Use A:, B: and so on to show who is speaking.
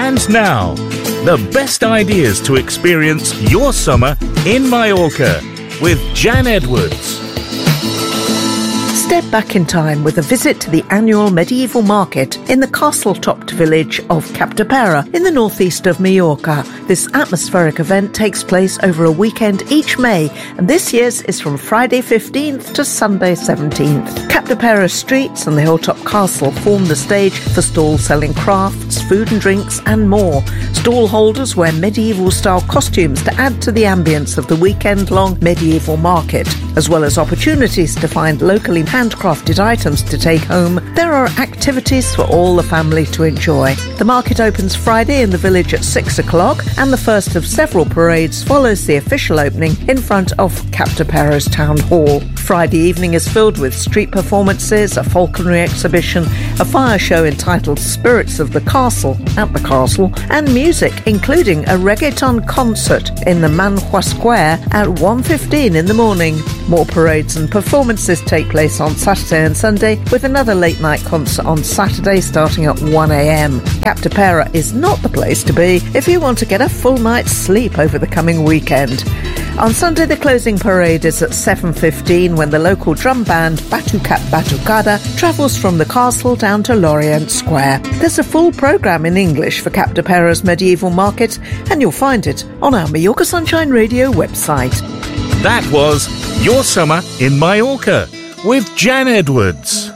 A: And now, the best ideas to experience your summer in Mallorca with Jan Edwards.
B: Step back in time with a visit to the annual medieval market in the castle-topped village of Capdepera in the northeast of Mallorca. This atmospheric event takes place over a weekend each May, and this year's is from Friday 15th to Sunday 17th. Capdepera streets and the hilltop castle form the stage for stalls selling crafts, food and drinks and more. Stall holders wear medieval-style costumes to add to the ambience of the weekend-long medieval market. As well as opportunities to find locally handcrafted items to take home, there are activities for all the family to enjoy. The market opens Friday in the village at 6 o'clock, and the first of several parades follows the official opening in front of Capdepera's town hall. Friday evening is filled with street performances, a falconry exhibition, a fire show entitled Spirits of the Castle at the castle, and music, including a reggaeton concert in the Manhua Square at 1:15 in the morning. More parades and performances take place on Saturday and Sunday, with another late-night concert on Saturday starting at 1 a.m. Capdepera is not the place to be if you want to get a full night's sleep over the coming weekend. On Sunday, the closing parade is at 7:15 when the local drum band Batucat Batucada travels from the castle down to Lorient Square. There's a full programme in English for Capdepera's medieval market, and you'll find it on our Mallorca Sunshine Radio website.
A: That was Your Summer in Mallorca with Jan Edwards.